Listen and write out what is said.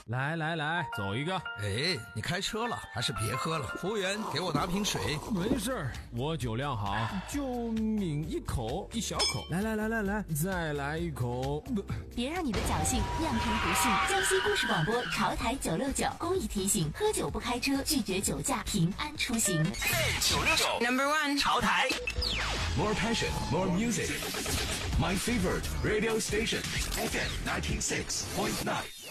来来来，走一个。 哎，你开车了，还是别喝了。服务员，给我拿瓶水。 没事儿，我酒量好，就抿一口，一小口。来来来来来，再来一口。 别让你的侥幸酿成不幸。江西故事广播潮台969公益提醒：喝酒不开车，拒绝酒驾，平安出行。 969 No.1 潮台。 More passion, more music. My favorite radio station, FM 96.9.